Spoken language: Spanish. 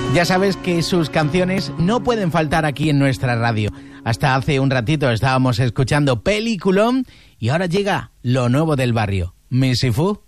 Ya sabes que sus canciones no pueden faltar aquí en nuestra radio. Hasta hace un ratito estábamos escuchando Peliculón y ahora llega lo nuevo del barrio, Missy Fu.